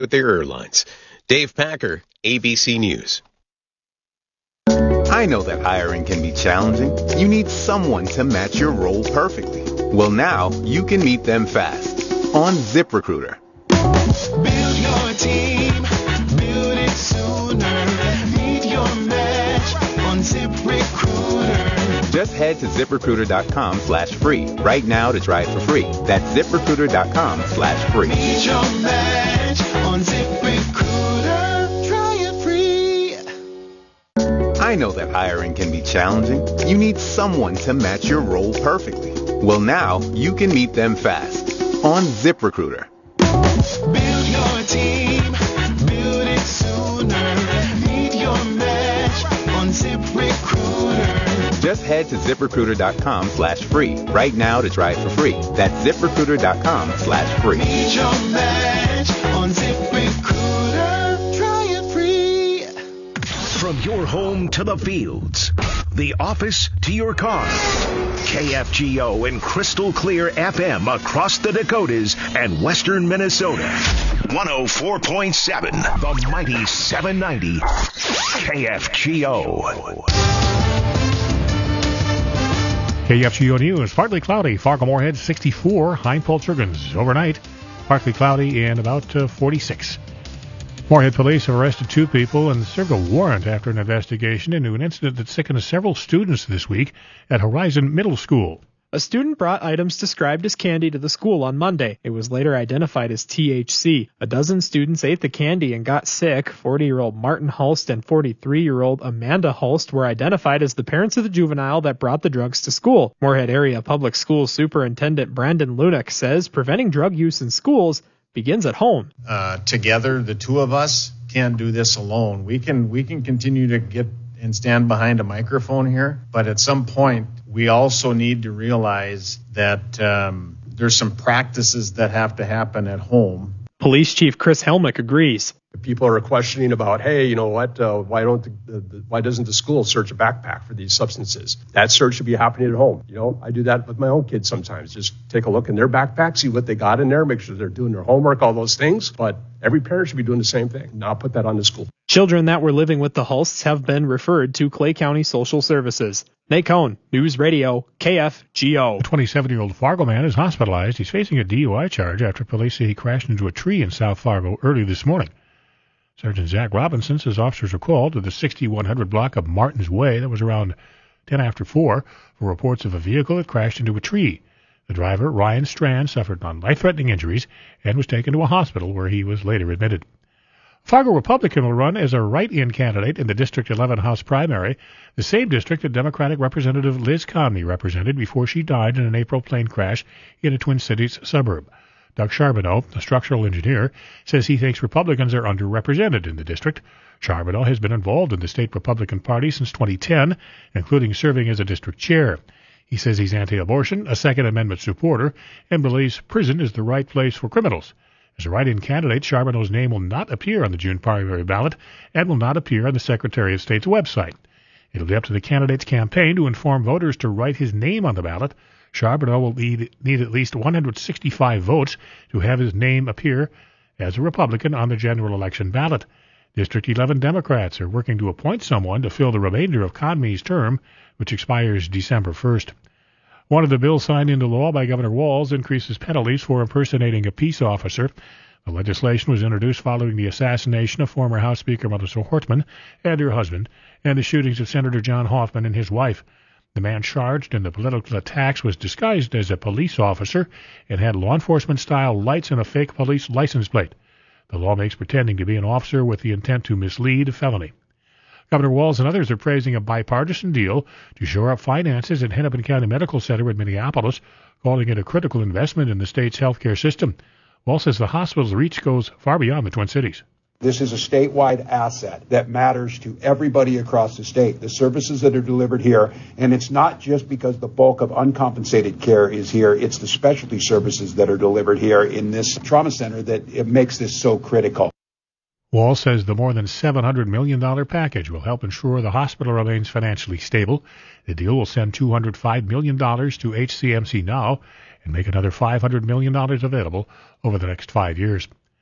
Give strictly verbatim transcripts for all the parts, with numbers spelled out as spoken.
with their airlines. Dave Packer, A B C News. I know that hiring can be challenging. You need someone to match your role perfectly. Well, now you can meet them fast on ZipRecruiter. Build your team, build it sooner. Meet your match on ZipRecruiter. Just head to ZipRecruiter.com slash free right now to try it for free. That's ZipRecruiter.com slash free. Meet your match on ZipRecruiter. Try it free. I know that hiring can be challenging. You need someone to match your role perfectly. Well, now you can meet them fast on ZipRecruiter. Build your team, build it sooner. Meet your match on ZipRecruiter. Just head to ZipRecruiter.com slash free right now to try it for free. That's ZipRecruiter.com slash free. Meet your match on ZipRecruiter. Try it free. From your home to the fields, the office to your car. K F G O and Crystal Clear F M across the Dakotas and western Minnesota. one oh four point seven, the mighty seven ninety K F G O. K F G O News, partly cloudy. Fargo-Moorhead sixty-four, Hein-Pulzergens overnight. Partly cloudy and about uh, forty-six. Moorhead police have arrested two people and served a warrant after an investigation into an incident that sickened several students this week at Horizon Middle School. A student brought items described as candy to the school on Monday. It was later identified as T H C. A dozen students ate the candy and got sick. forty-year-old Martin Hulst and forty-three-year-old Amanda Hulst were identified as the parents of the juvenile that brought the drugs to school. Moorhead Area Public Schools Superintendent Brandon Lunick says preventing drug use in schools begins at home. Uh, together, the two of us can't do this alone. We can we can continue to get and stand behind a microphone here, but at some point, we also need to realize that um, there's some practices that have to happen at home. Police Chief Chris Helmick agrees. People are questioning about, hey, you know what, uh, why don't the, the, why doesn't the school search a backpack for these substances? That search should be happening at home. You know, I do that with my own kids sometimes. Just take a look in their backpack, see what they got in there, make sure they're doing their homework, all those things. But every parent should be doing the same thing, not put that on the school. Children that were living with the Hulsts have been referred to Clay County Social Services. Nate Cohn, News Radio, K F G O. A twenty-seven-year-old Fargo man is hospitalized. He's facing a D U I charge after police say he crashed into a tree in South Fargo early this morning. Sergeant Zach Robinson says officers were called to the sixty-one hundred block of Martin's Way. That was around ten after four for reports of a vehicle that crashed into a tree. The driver, Ryan Strand, suffered non-life-threatening injuries and was taken to a hospital where he was later admitted. Fargo Republican will run as a write-in candidate in the District eleven House primary, the same district that Democratic Representative Liz Conley represented before she died in an April plane crash in a Twin Cities suburb. Doug Charbonneau, a structural engineer, says he thinks Republicans are underrepresented in the district. Charbonneau has been involved in the state Republican Party since twenty ten, including serving as a district chair. He says he's anti-abortion, a Second Amendment supporter, and believes prison is the right place for criminals. As a write-in candidate, Charbonneau's name will not appear on the June primary ballot and will not appear on the Secretary of State's website. It'll be up to the candidate's campaign to inform voters to write his name on the ballot. Charbonneau will need, need at least one hundred sixty-five votes to have his name appear as a Republican on the general election ballot. District eleven Democrats are working to appoint someone to fill the remainder of Conmey's term, which expires December first. One of the bills signed into law by Governor Walz increases penalties for impersonating a peace officer. The legislation was introduced following the assassination of former House Speaker Melissa Hortman and her husband, and the shootings of Senator John Hoffman and his wife. The man charged in the political attacks was disguised as a police officer and had law enforcement-style lights and a fake police license plate. The law makes pretending to be an officer with the intent to mislead a felony. Governor Walz and others are praising a bipartisan deal to shore up finances at Hennepin County Medical Center in Minneapolis, calling it a critical investment in the state's healthcare system. Walz says the hospital's reach goes far beyond the Twin Cities. This is a statewide asset that matters to everybody across the state, the services that are delivered here. And it's not just because the bulk of uncompensated care is here. It's the specialty services that are delivered here in this trauma center that it makes this so critical. Walz says the more than seven hundred million dollars package will help ensure the hospital remains financially stable. The deal will send two hundred five million dollars to H C M C now and make another five hundred million dollars available over the next five years.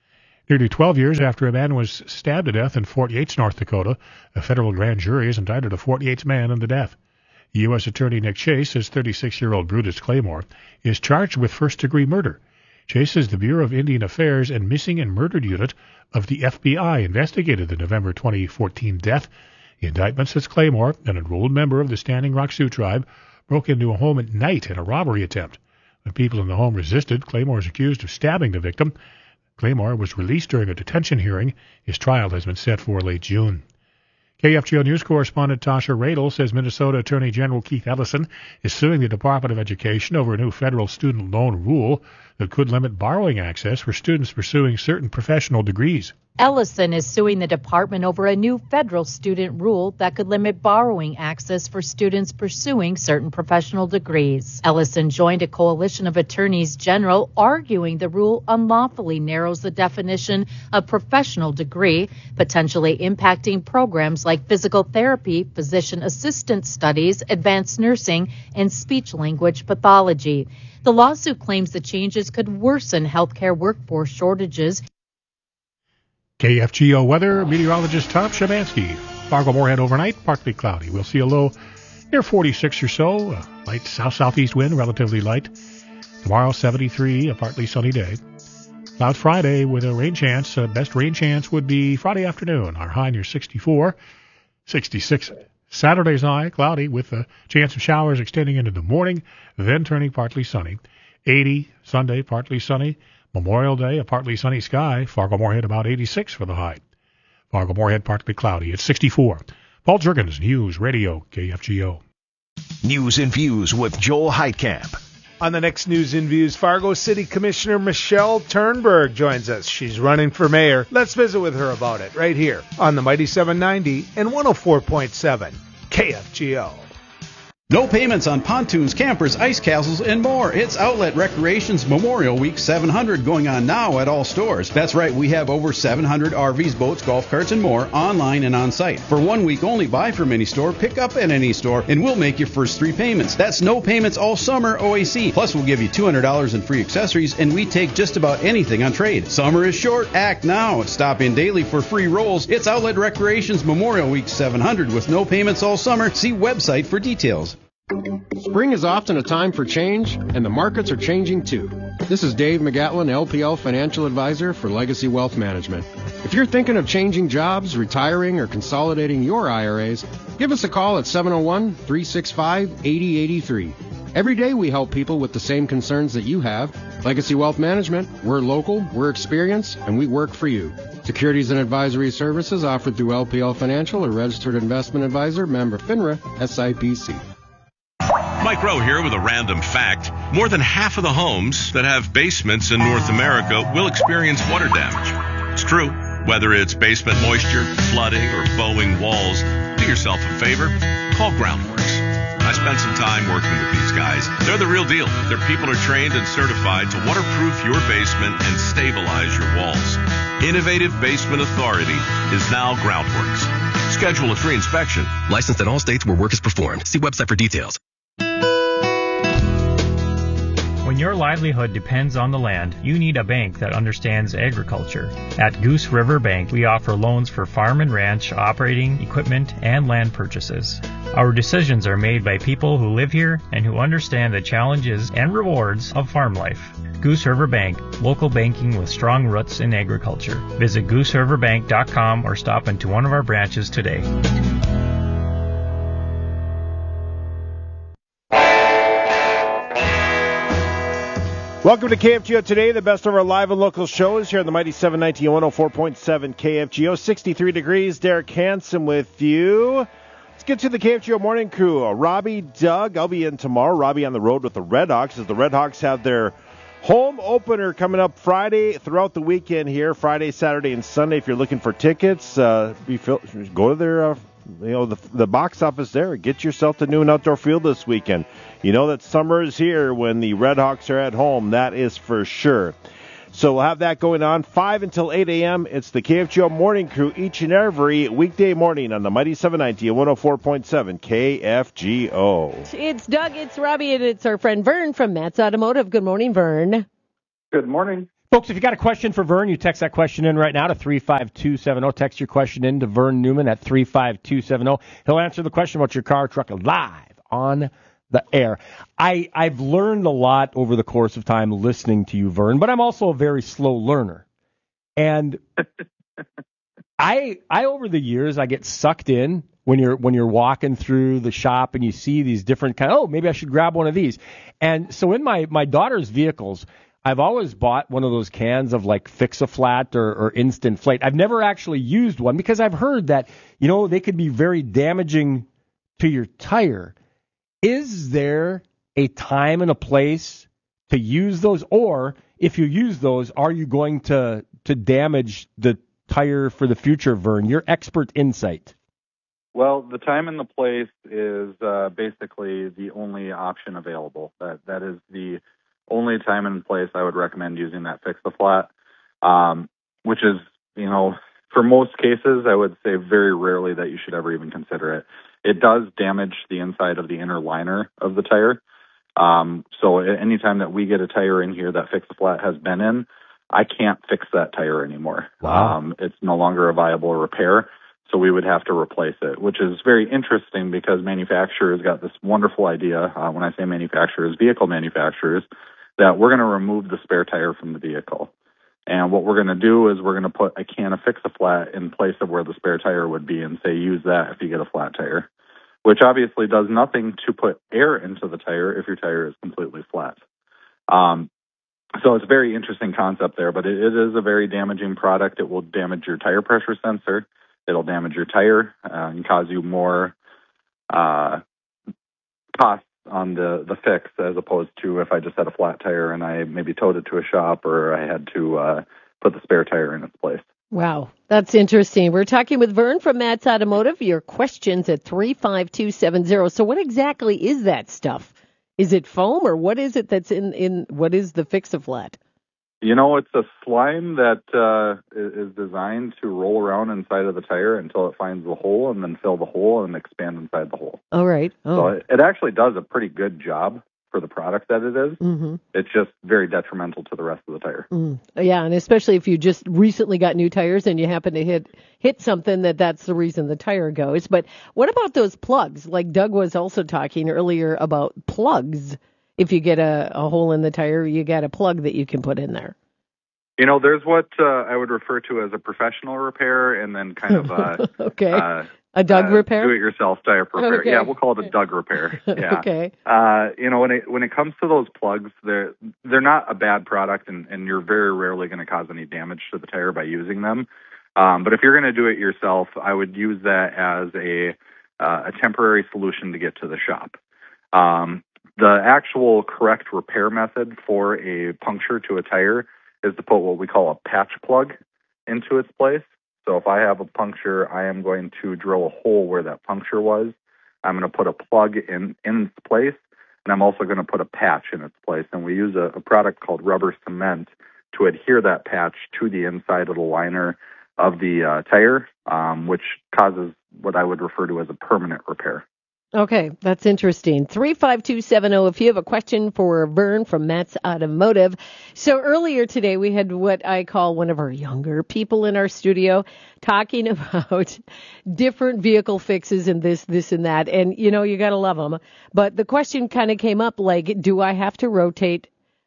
Nearly twelve years after a man was stabbed to death in Fort Yates, North Dakota, a federal grand jury has indicted a Fort Yates man in the death. U S. Attorney Nick Chase says thirty-six-year-old Brutus Claymore is charged with first-degree murder. Chase says the Bureau of Indian Affairs and Missing and Murdered Unit of the F B I investigated the November twenty fourteen death. The indictment says Claymore, an enrolled member of the Standing Rock Sioux tribe, broke into a home at night in a robbery attempt. When people in the home resisted, Claymore is accused of stabbing the victim. Claymore was released during a detention hearing. His trial has been set for late June. K F G O News correspondent Tasha Radel says Minnesota Attorney General Keith Ellison is suing the Department of Education over a new federal student loan rule that could limit borrowing access for students pursuing certain professional degrees. Ellison is suing the department over a new federal student rule that could limit borrowing access for students pursuing certain professional degrees. Ellison joined a coalition of attorneys general arguing the rule unlawfully narrows the definition of professional degree, potentially impacting programs like physical therapy, physician assistant studies, advanced nursing, and speech-language pathology. The lawsuit claims the changes could worsen healthcare workforce shortages. K F G O weather, meteorologist Tom Szymanski. Fargo-Moorhead overnight, partly cloudy. We'll see a low near forty-six or so. A light south-southeast wind, relatively light. Tomorrow, seventy-three, a partly sunny day. Clouds Friday with a rain chance. Uh, best rain chance would be Friday afternoon. Our high near sixty-four. sixty-six Saturday's high, cloudy with a chance of showers extending into the morning, then turning partly sunny. eighty Sunday, partly sunny. Memorial Day, a partly sunny sky. Fargo-Moorhead about eighty-six for the high. Fargo-Moorhead partly cloudy at sixty-four. Paul Jurgens, News Radio, K F G O. News and Views with Joel Heitkamp. On the next News and Views, Fargo City Commissioner Michelle Turnberg joins us. She's running for mayor. Let's visit with her about it right here on the Mighty seven ninety and one oh four point seven K F G O. No payments on pontoons, campers, ice castles, and more. It's Outlet Recreation's Memorial Week seven hundred going on now at all stores. That's right, we have over seven hundred R Vs, boats, golf carts, and more online and on site. For one week only, buy from any store, pick up at any store, and we'll make your first three payments. That's no payments all summer O A C. Plus, we'll give you two hundred dollars in free accessories, and we take just about anything on trade. Summer is short. Act now. Stop in daily for free rolls. It's Outlet Recreation's Memorial Week seven hundred with no payments all summer. See website for details. Spring is often a time for change, and the markets are changing too. This is Dave McGatlin, L P L Financial Advisor for Legacy Wealth Management. If you're thinking of changing jobs, retiring, or consolidating your I R As, give us a call at seven oh one, three six five, eight oh eight three. Every day we help people with the same concerns that you have. Legacy Wealth Management, we're local, we're experienced, and we work for you. Securities and advisory services offered through L P L Financial, a registered investment advisor, member FINRA, S I P C. Mike Rowe here with a random fact. More than half of the homes that have basements in North America will experience water damage. It's true. Whether it's basement moisture, flooding, or bowing walls, do yourself a favor. Call Groundworks. I spent some time working with these guys. They're the real deal. Their people are trained and certified to waterproof your basement and stabilize your walls. Innovative Basement Authority is now Groundworks. Schedule a free inspection. Licensed in all states where work is performed. See website for details. When your livelihood depends on the land, you need a bank that understands agriculture. At Goose River Bank, we offer loans for farm and ranch, operating, equipment, and land purchases. Our decisions are made by people who live here and who understand the challenges and rewards of farm life. Goose River Bank, local banking with strong roots in agriculture. Visit goose river bank dot com or stop into one of our branches today. Welcome to K F G O Today, the best of our live and local shows here on the Mighty seven ninety and one oh four point seven K F G O. sixty-three degrees, Derek Hansen with you. Let's get to the K F G O morning crew. Uh, Robbie, Doug, I'll be in tomorrow. Robbie on the road with the Redhawks as the Redhawks have their home opener coming up Friday throughout the weekend here, Friday, Saturday, and Sunday. If you're looking for tickets, uh, be fil- go to their, uh, you know, the, the box office there. Get yourself to New and Outdoor Field this weekend. You know that summer is here when the Redhawks are at home. That is for sure. So we'll have that going on five until eight a.m. It's the K F G O Morning Crew each and every weekday morning on the Mighty seven ninety and one oh four point seven K F G O. It's Doug, it's Robbie, and it's our friend Vern from Matt's Automotive. Good morning, Vern. Good morning. Folks, if you got a question for Vern, you text that question in right now to three five two seven zero. Text your question in to Vern Newman at three five two seven zero. He'll answer the question about your car or truck live on the air. I, I've learned a lot over the course of time listening to you, Vern, but I'm also a very slow learner. And I, I over the years, I get sucked in when you're when you're walking through the shop and you see these different kind of, oh, maybe I should grab one of these. And so in my, my daughter's vehicles, I've always bought one of those cans of like Fix-A-Flat or, or Instant Flate. I've never actually used one because I've heard that, you know, they could be very damaging to your tire. Is there a time and a place to use those? Or if you use those, are you going to, to damage the tire for the future, Vern? Your expert insight. Well, the time and the place is uh, basically the only option available. That That is the only time and place I would recommend using that Fix-A-Flat, um, which is, you know, for most cases, I would say very rarely that you should ever even consider it. It does damage the inside of the inner liner of the tire. Um, so anytime that we get a tire in here that Fix-A-Flat has been in, I can't fix that tire anymore. Wow. Um, it's no longer a viable repair, so we would have to replace it, which is very interesting because manufacturers got this wonderful idea. Uh, when I say manufacturers, vehicle manufacturers, that we're going to remove the spare tire from the vehicle. And what we're going to do is we're going to put a can of Fix-A-Flat in place of where the spare tire would be and say, use that if you get a flat tire, which obviously does nothing to put air into the tire if your tire is completely flat. Um, so it's a very interesting concept there, but it, it is a very damaging product. It will damage your tire pressure sensor. It'll damage your tire uh, and cause you more uh, costs on the, the fix as opposed to if I just had a flat tire and I maybe towed it to a shop or I had to uh, put the spare tire in its place. Wow, that's interesting. We're talking with Vern from Matt's Automotive. Your questions at three five two seven zero. So what exactly is that stuff? Is it foam or what is it that's in, in what is the Fix-A-Flat? You know, it's a slime that uh, is designed to roll around inside of the tire until it finds the hole and then fill the hole and expand inside the hole. All right. Oh. So it, it actually does a pretty good job for the product that it is. Mm-hmm. It's just very detrimental to the rest of the tire. Mm. Yeah, and especially if you just recently got new tires and you happen to hit hit something that that's the reason the tire goes. But what about those plugs? Like Doug was also talking earlier about plugs. If you get a, a hole in the tire, you got a plug that you can put in there. You know, there's what uh, I would refer to as a professional repair and then kind of uh, okay. uh, a Doug uh, repair? do-it-yourself type repair. Okay. Yeah, we'll call it a Doug repair. Yeah. Okay. Uh, you know, when it when it comes to those plugs, they're they're not a bad product, and, and you're very rarely going to cause any damage to the tire by using them. Um, but if you're going to do it yourself, I would use that as a uh, a temporary solution to get to the shop. Um, the actual correct repair method for a puncture to a tire is to put what we call a patch plug into its place. So if I have a puncture, I am going to drill a hole where that puncture was. I'm going to put a plug in, in its place, and I'm also going to put a patch in its place. And we use a, a product called rubber cement to adhere that patch to the inside of the liner of the uh, tire, um, which causes what I would refer to as a permanent repair. Okay, that's interesting. three five two seven zero if you have a question for Vern from Matt's Automotive. So earlier today we had what I call one of our younger people in our studio talking about different vehicle fixes and this, this and that. And, you know, you got to love them. But the question kind of came up like, do I have to rotate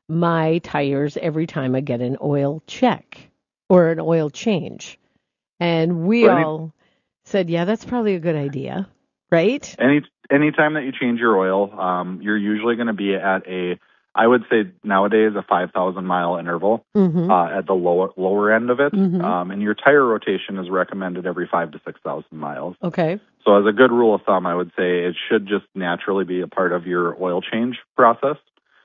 my tires every time I get an oil check or an oil change? And we Well, any- all said, yeah, that's probably a good idea. Right? Any anytime that you change your oil, um, you're usually going to be at a, I would say nowadays, a five thousand mile interval Mm-hmm. uh, at the lower lower end of it. Mhm. Um, and your tire rotation is recommended every five to six thousand miles. Okay. So as a good rule of thumb, I would say it should just naturally be a part of your oil change process.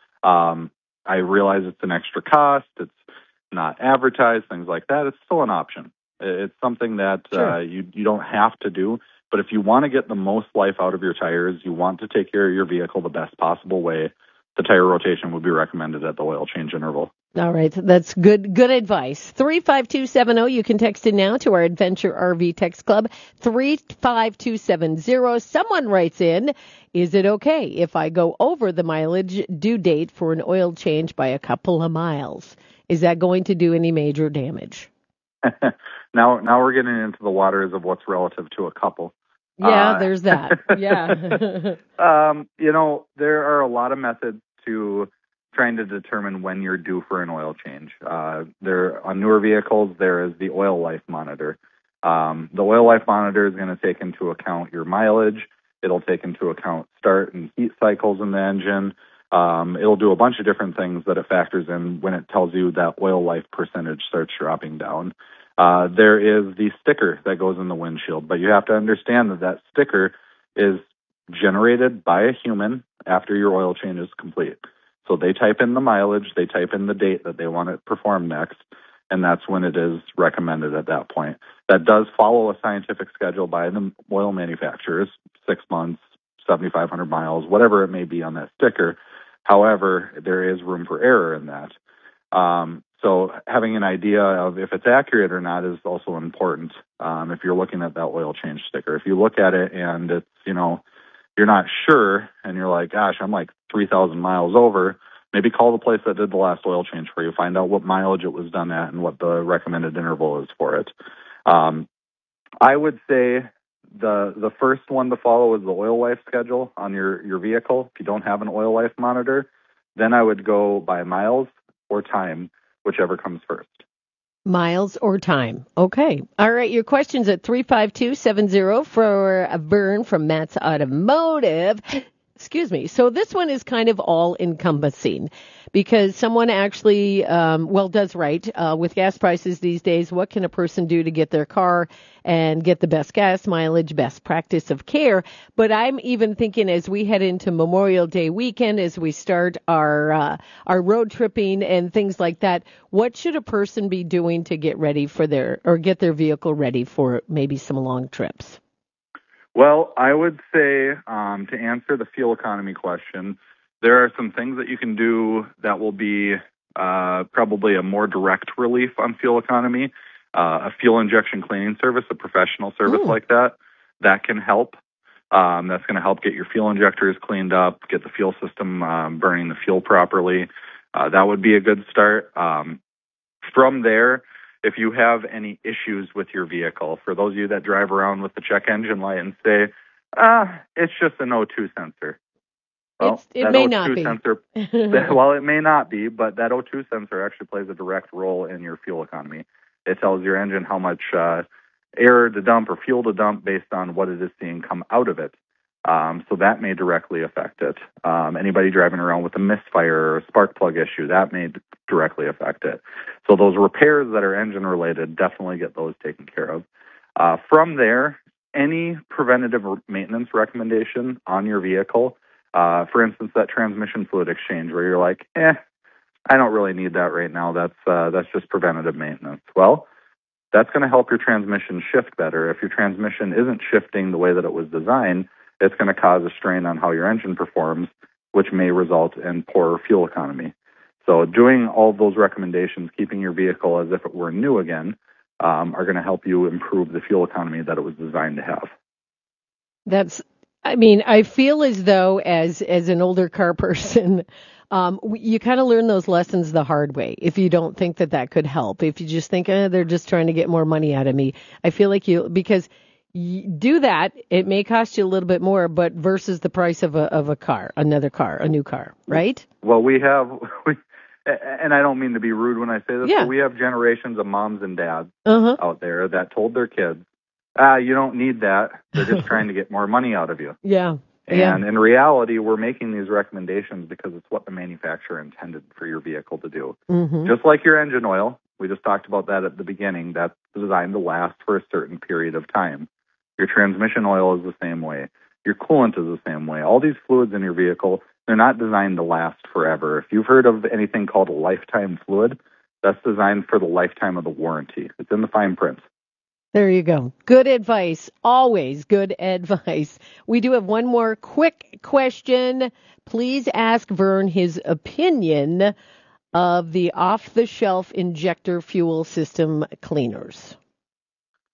Um, I realize it's an extra cost. It's not advertised, things like that. It's still an option. It's something that Sure. uh, you you don't have to do. But if you want to get the most life out of your tires, you want to take care of your vehicle the best possible way, the tire rotation would be recommended at the oil change interval. All right. That's good good advice. three five two seven zero. You can text in now to our Adventure R V Text Club. three five two seven zero. Someone writes in, is it okay if I go over the mileage due date for an oil change by a couple of miles? Is that going to do any major damage? now, now we're getting into the waters of what's relative to a couple. Yeah, Uh, there's that. Yeah. um, you know, there are a lot of methods to trying to determine when you're due for an oil change. Uh, there on newer vehicles, there is the oil life monitor. Um, the oil life monitor is going to take into account your mileage. It'll take into account start and heat cycles in the engine. Um, it'll do a bunch of different things that it factors in when it tells you that oil life percentage starts dropping down. Uh, there is the sticker that goes in the windshield, but you have to understand that that sticker is generated by a human after your oil change is complete. So they type in the mileage, they type in the date that they want it performed next, and that's when it is recommended at that point. That does follow a scientific schedule by the oil manufacturers, six months, seventy-five hundred miles, whatever it may be on that sticker. However, there is room for error in that. Um, so having an idea of if it's accurate or not is also important um, if you're looking at that oil change sticker. If you look at it and it's, you know, you're not sure and you're like, gosh, I'm like three thousand miles over, maybe call the place that did the last oil change for you, find out what mileage it was done at and what the recommended interval is for it. Um, I would say the the first one to follow is the oil life schedule on your, your vehicle. If you don't have an oil life monitor, then I would go by miles or time, whichever comes first. Miles or time. Okay. All right. Your question's at three five two seven zero for a Vern from Matt's Automotive. Excuse me. So this one is kind of all encompassing because someone actually, um, well, does write, uh, with gas prices these days, what can a person do to get their car and get the best gas mileage, best practice of care? But I'm even thinking as we head into Memorial Day weekend, as we start our, uh, our road tripping and things like that, what should a person be doing to get ready for their, or get their vehicle ready for maybe some long trips? Well, I would say um, to answer the fuel economy question, there are some things that you can do that will be uh, probably a more direct relief on fuel economy. Uh, a fuel injection cleaning service, a professional service Ooh. like that, that can help. Um, that's going to help get your fuel injectors cleaned up, get the fuel system um, burning the fuel properly. Uh, that would be a good start. Um, from there, if you have any issues with your vehicle, for those of you that drive around with the check engine light and say, ah, it's just an O two sensor. Well, it's, it may O two not be. Sensor, that, well, it may not be, but that O two sensor actually plays a direct role in your fuel economy. It tells your engine how much uh, air to dump or fuel to dump based on what it is seeing come out of it. Um, so that may directly affect it. Um, anybody driving around with a misfire or a spark plug issue, that may d- directly affect it. So those repairs that are engine related, definitely get those taken care of. Uh, from there, any preventative maintenance recommendation on your vehicle, uh, for instance, that transmission fluid exchange where you're like, eh, I don't really need that right now. That's uh, that's just preventative maintenance. Well, that's going to help your transmission shift better. If your transmission isn't shifting the way that it was designed, it's going to cause a strain on how your engine performs, which may result in poorer fuel economy. So doing all of those recommendations, keeping your vehicle as if it were new again, um, are going to help you improve the fuel economy that it was designed to have. That's, I mean, I feel as though as as an older car person, um, you kind of learn those lessons the hard way. If you don't think that that could help, if you just think eh, they're just trying to get more money out of me, I feel like you because. You do that, it may cost you a little bit more, but versus the price of a of a car, another car, a new car, right? Well, we have, we, and I don't mean to be rude when I say this, yeah. but we have generations of moms and dads uh-huh. out there that told their kids, ah, you don't need that. They're just trying to get more money out of you. Yeah. And yeah. in reality, we're making these recommendations because it's what the manufacturer intended for your vehicle to do. Mm-hmm. Just like your engine oil, we just talked about that at the beginning, that's designed to last for a certain period of time. Your transmission oil is the same way. Your coolant is the same way. All these fluids in your vehicle, they're not designed to last forever. If you've heard of anything called a lifetime fluid, that's designed for the lifetime of the warranty. It's in the fine print. There you go. Good advice. Always good advice. We do have one more quick question. Please ask Vern his opinion of the off-the-shelf injector fuel system cleaners.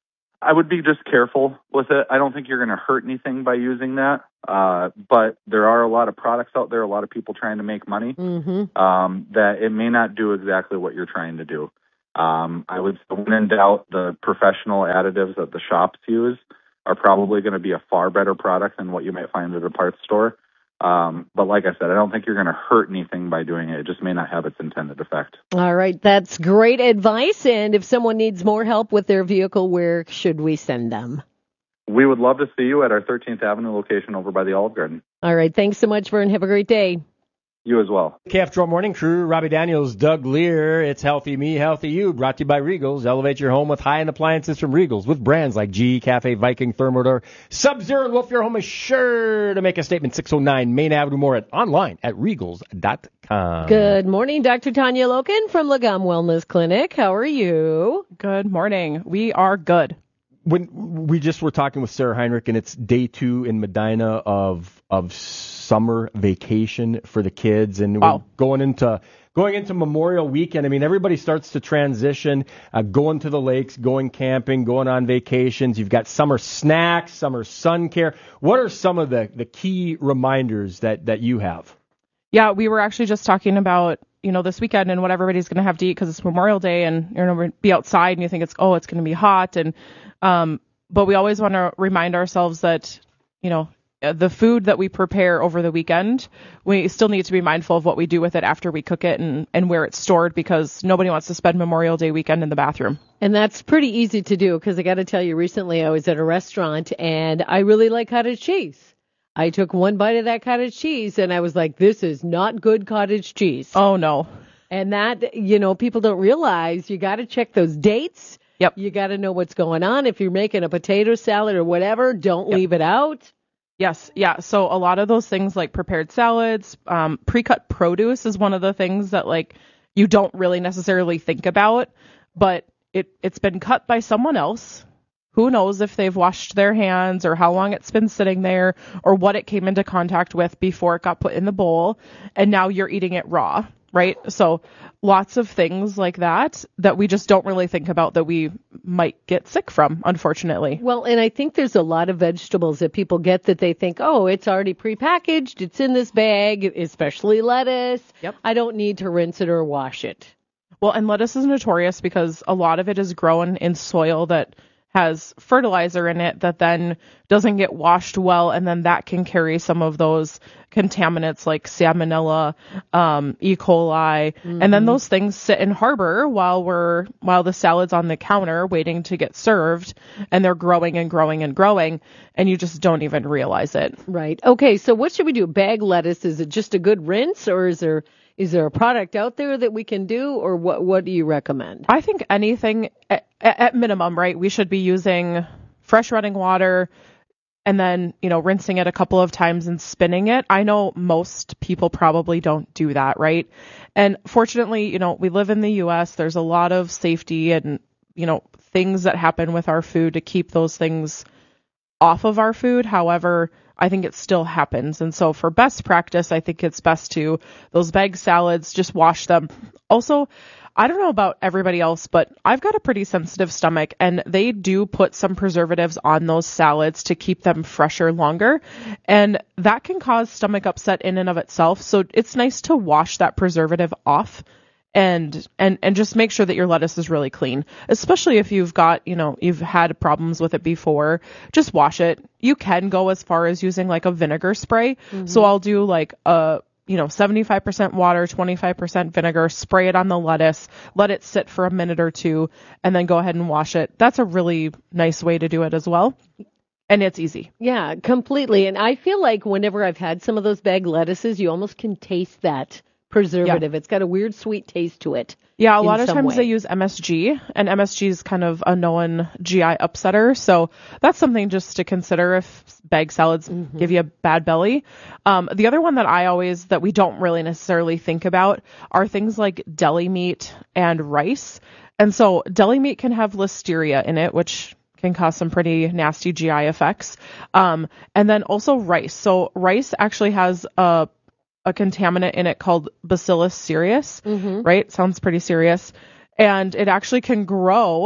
I would be just careful with it. I don't think you're going to hurt anything by using that. Uh, but there are a lot of products out there, a lot of people trying to make money, Mm-hmm. um, that it may not do exactly what you're trying to do. Um, I would, when in doubt, the professional additives that the shops use are probably going to be a far better product than what you might find at a parts store. Um, but like I said, I don't think you're going to hurt anything by doing it. It just may not have its intended effect. All right, that's great advice. And if someone needs more help with their vehicle, where should we send them? We would love to see you at our thirteenth Avenue location over by the Olive Garden. All right, thanks so much, Vern. Have a great day. You as well. K F G O Morning Crew, Robbie Daniels, Doug Lear. It's Healthy Me, Healthy You, brought to you by Regals. Elevate your home with high-end appliances from Regals with brands like G E, Cafe, Viking, Thermador, Sub-Zero, and Wolf. Your home is sure to make a statement. six oh nine Main Avenue, more at online at regals dot com. Good morning, Doctor Tanya Loken from Lagom Wellness Clinic. How are you? Good morning. We are good. When we just were talking with Sarah Heinrich, and it's day two in Medina of of summer vacation for the kids, and wow. we're going into going into Memorial Weekend. I mean, everybody starts to transition, uh, going to the lakes, going camping, going on vacations. You've got summer snacks, summer sun care. What are some of the, the key reminders that, that you have? Yeah, we were actually just talking about, you know, this weekend and what everybody's going to have to eat because it's Memorial Day and you're going to be outside and you think it's, oh, it's going to be hot. And, um, but we always want to remind ourselves that, you know, the food that we prepare over the weekend, we still need to be mindful of what we do with it after we cook it and, and where it's stored because nobody wants to spend Memorial Day weekend in the bathroom. And that's pretty easy to do because I got to tell you, recently I was at a restaurant and I really like cottage cheese. I took one bite of that cottage cheese and I was like, this is not good cottage cheese. Oh, no. And that, you know, people don't realize you got to check those dates. Yep. You got to know what's going on. If you're making a potato salad or whatever, don't Yep. leave it out. Yes. Yeah. So a lot of those things like prepared salads, um, pre-cut produce is one of the things that like you don't really necessarily think about, but it, it's been cut by someone else. Who knows if they've washed their hands or how long it's been sitting there or what it came into contact with before it got put in the bowl. And now you're eating it raw, right? So lots of things like that that we just don't really think about that we might get sick from, unfortunately. Well, and I think there's a lot of vegetables that people get that they think, oh, it's already prepackaged. It's in this bag, especially lettuce. Yep. I don't need to rinse it or wash it. Well, and lettuce is notorious because a lot of it is grown in soil that has fertilizer in it that then doesn't get washed well, and then that can carry some of those contaminants like salmonella, um, E. coli, Mm-hmm. and then those things sit and harbor while we're while the salad's on the counter waiting to get served, and they're growing and growing and growing, and you just don't even realize it. Right. Okay, so what should we do? Bag lettuce, is it just a good rinse, or is there is there a product out there that we can do, or what what do you recommend? I think anything at, at minimum, right? We should be using fresh running water and then, you know, rinsing it a couple of times and spinning it. I know most people probably don't do that, right? And fortunately, you know, we live in the U S. There's a lot of safety and, you know, things that happen with our food to keep those things off of our food. However, I think it still happens. And so for best practice, I think it's best to those bag salads, just wash them. Also, I don't know about everybody else, but I've got a pretty sensitive stomach and they do put some preservatives on those salads to keep them fresher longer. And that can cause stomach upset in and of itself. So it's nice to wash that preservative off and, and, and just make sure that your lettuce is really clean, especially if you've got, you know, you've had problems with it before. Just wash it. You can go as far as using like a vinegar spray. Mm-hmm. So I'll do like a, you know, seventy-five percent water, twenty-five percent vinegar, spray it on the lettuce, let it sit for a minute or two, and then go ahead and wash it. That's a really nice way to do it as well. And it's easy. Yeah, completely. And I feel like whenever I've had some of those bag lettuces, you almost can taste that preservative. Yeah. It's got a weird sweet taste to it. Yeah, a lot of times way. they use M S G, and M S G is kind of a known G I upsetter. So that's something just to consider if bag salads mm-hmm. give you a bad belly. Um, the other one that I always, that we don't really necessarily think about are things like deli meat and rice. And so deli meat can have listeria in it, which can cause some pretty nasty G I effects. Um, and then also rice. So rice actually has a a contaminant in it called Bacillus cereus, mm-hmm. right? Sounds pretty serious. And it actually can grow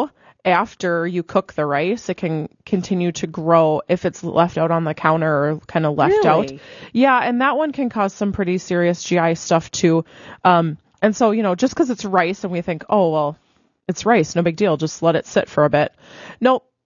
after you cook the rice, it can continue to grow if it's left out on the counter or kind of left Really? out. Yeah, and that one can cause some pretty serious G I stuff too. Um, and so, you know, just because it's rice and we think, oh, well, it's rice, no big deal, just let it sit for a bit. Nope.